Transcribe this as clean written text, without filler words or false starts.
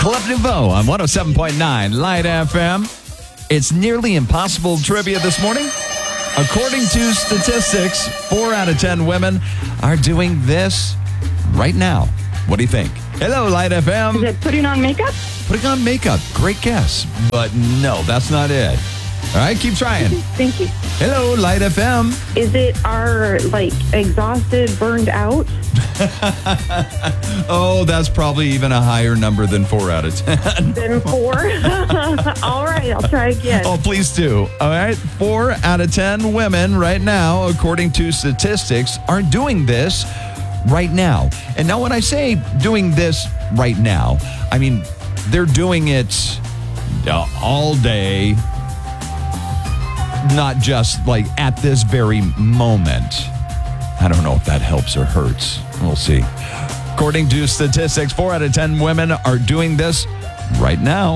Club Nouveau on 107.9 Light FM. It's nearly impossible trivia this morning. According to statistics, 4 out of 10 women are doing this right now. What do you think? Hello, Light FM. Is it putting on makeup? Putting on makeup. Great guess. But no, that's not it. All right, keep trying. Thank you. Hello, Light FM. Is it our, exhausted, burned out? Oh, that's probably even a higher number than 4 out of 10. Then 4? All right, I'll try again. Oh, please do. All right, 4 out of 10 women right now, according to statistics, are doing this right now. And now when I say doing this right now, I mean they're doing it all day, not just at this very moment. I don't know if that helps or hurts. We'll see. According to statistics, 4 out of 10 women are doing this right now.